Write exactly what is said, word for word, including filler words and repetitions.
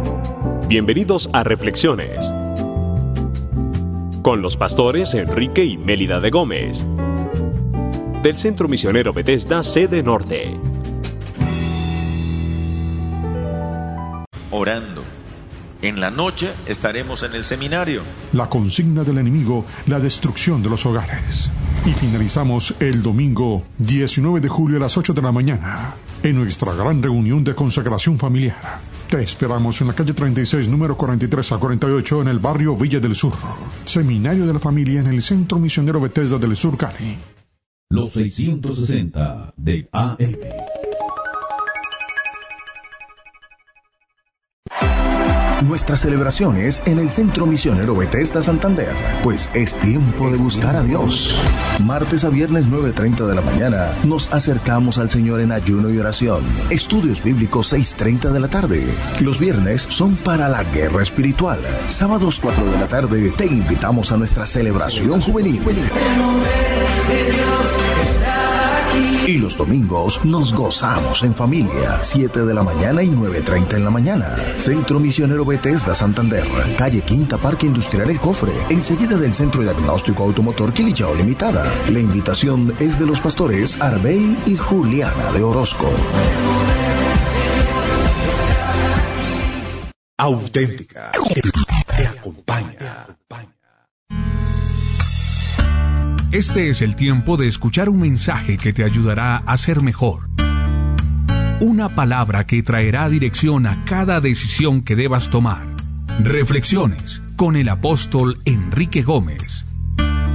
Bienvenidos a Reflexiones con los pastores Enrique y Mélida de Gómez del Centro Misionero Bethesda, sede norte. Orando. En la noche estaremos en el seminario. La consigna del enemigo, la destrucción de los hogares. Y finalizamos el domingo diecinueve de julio a las ocho de la mañana en nuestra gran reunión de consagración familiar. Te esperamos en la calle treinta y seis, número cuarenta y tres a cuarenta y ocho, en el barrio Villa del Sur. Seminario de la Familia en el Centro Misionero Bethesda del Sur, Cali. Los seiscientos sesenta de A M. Nuestras celebraciones en el Centro Misionero Bethesda Santander, pues es tiempo de buscar a Dios. Martes a viernes nueve y media de la mañana nos acercamos al Señor en ayuno y oración. Estudios bíblicos seis y treinta de la tarde. Los viernes son para la guerra espiritual. Sábados cuatro de la tarde te invitamos a nuestra celebración juvenil. Y los domingos nos gozamos en familia, siete de la mañana y nueve y treinta en la mañana. Centro Misionero Bethesda Santander, calle Quinta, Parque Industrial El Cofre, enseguida del Centro Diagnóstico Automotor Quilichao Limitada. La invitación es de los pastores Arbey y Juliana de Orozco. Auténtica, te acompaña. Este es el tiempo de escuchar un mensaje que te ayudará a ser mejor. Una palabra que traerá dirección a cada decisión que debas tomar. Reflexiones con el apóstol Enrique Gómez.